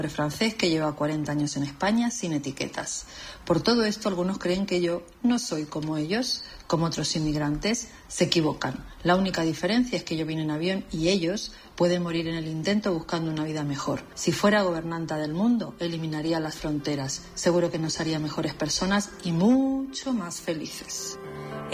francés que lleva 40 años en España sin etiquetas. Por todo esto, algunos creen que yo no soy como ellos, como otros inmigrantes. Se equivocan. La única diferencia es que yo vine en avión y ellos pueden morir en el intento buscando una vida mejor. Si fuera gobernanta del mundo, eliminaría las fronteras. Seguro que nos haría mejores personas y mucho más felices.